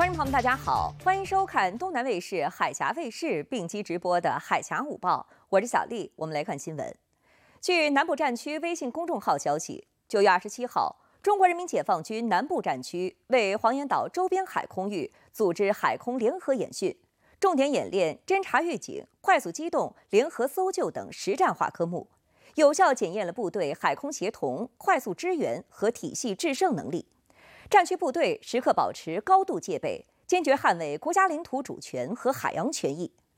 观众朋友们，大家好，欢迎收看东南卫视、海峡卫视并机直播的《海峡午报》，我是小丽。我们来看新闻。据南部战区微信公众号消息，9月27号，中国人民解放军南部战区为黄岩岛周边海空域组织海空联合演训，重点演练侦察预警、快速机动、联合搜救等实战化科目，有效检验了部队海空协同、快速支援和体系制胜能力。战区部队时刻保持高度戒备，坚决捍卫国家领土主权和海洋权益。